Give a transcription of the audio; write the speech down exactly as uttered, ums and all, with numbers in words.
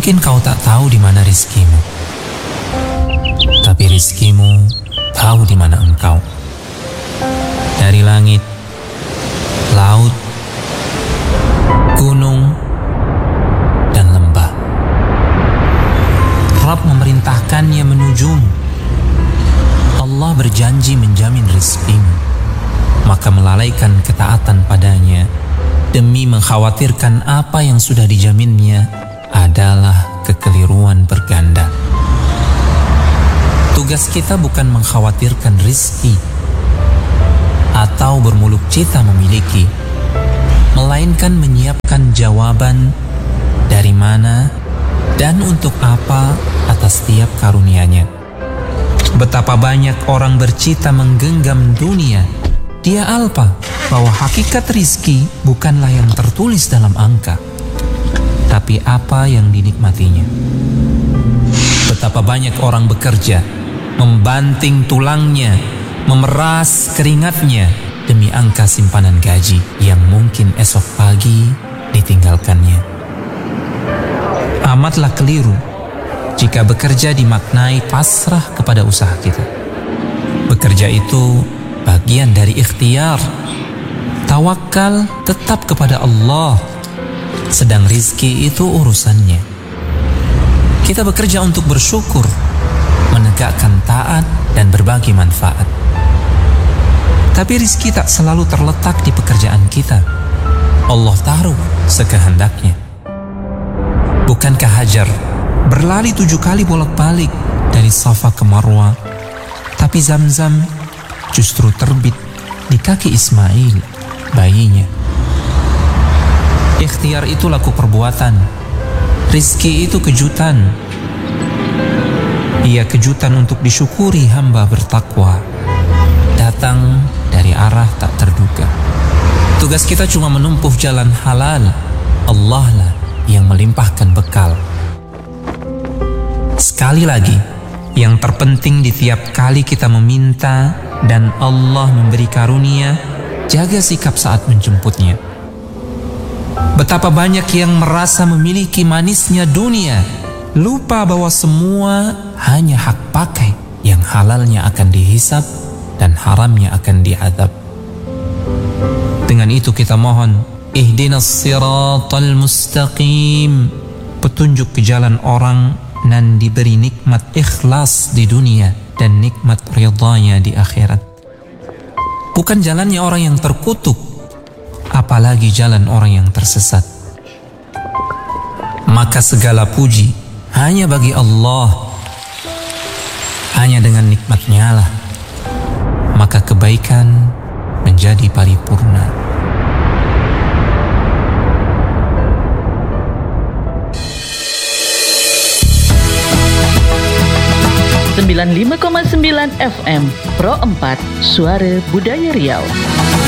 Mungkin kau tak tahu di mana rizkimu, tapi rizkimu tahu di mana engkau. Dari langit, laut, gunung, dan lembah, Rabb memerintahkannya menujumu. Allah berjanji menjamin rizkimu, maka melalaikan ketaatan padanya demi mengkhawatirkan apa yang sudah dijaminnya adalah kekeliruan berganda. Tugas kita bukan mengkhawatirkan rizki atau bermuluk cita memiliki, melainkan menyiapkan jawaban dari mana dan untuk apa atas setiap karunia-Nya. Betapa banyak orang bercita menggenggam dunia, dia alpa bahwa hakikat rizki bukanlah yang tertulis dalam angka, tapi apa yang dinikmatinya. Betapa banyak orang bekerja, membanting tulangnya, memeras keringatnya demi angka simpanan gaji yang mungkin esok pagi ditinggalkannya. Amatlah keliru jika bekerja dimaknai pasrah kepada usaha kita. Bekerja itu bagian dari ikhtiar. Tawakal tetap kepada Allah, sedang rizki itu urusannya. Kita bekerja untuk bersyukur, menegakkan taat dan berbagi manfaat. Tapi rizki tak selalu terletak di pekerjaan kita. Allah taruh sekehendaknya. Bukankah Hajar berlari tujuh kali bolak-balik dari Safa ke Marwa, tapi Zamzam justru terbit di kaki Ismail, bayinya. Ikhtiar itu laku perbuatan, rizki itu kejutan. Ia kejutan untuk disyukuri hamba bertakwa, datang dari arah tak terduga. Tugas kita cuma menempuh jalan halal. Allah lah yang melimpahkan bekal. Sekali lagi, yang terpenting di tiap kali kita meminta dan Allah memberi karunia, jaga sikap saat menjemputnya. Betapa banyak yang merasa memiliki manisnya dunia, lupa bahwa semua hanya hak pakai, yang halalnya akan dihisap dan haramnya akan diadab. Dengan itu kita mohon, ihdinas siratal mustaqim, petunjuk ke jalan orang nan diberi nikmat ikhlas di dunia dan nikmat ridhanya di akhirat. Bukan jalannya orang yang terkutuk, apalagi jalan orang yang tersesat. Maka segala puji hanya bagi Allah. Hanya dengan nikmatnya lah maka kebaikan menjadi paripurna. sembilan puluh lima koma sembilan F M Pro empat Suara Budaya Riau.